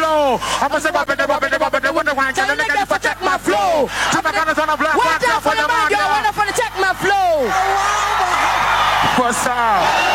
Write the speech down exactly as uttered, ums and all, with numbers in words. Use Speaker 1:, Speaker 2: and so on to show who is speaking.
Speaker 1: slow. I'm gonna say bop it, bop it, bop it, wonder why can the nigga for check my flow. I'm gonna turn a black
Speaker 2: What's up for the man, yo? Wanna for the check my flow.
Speaker 1: What's up?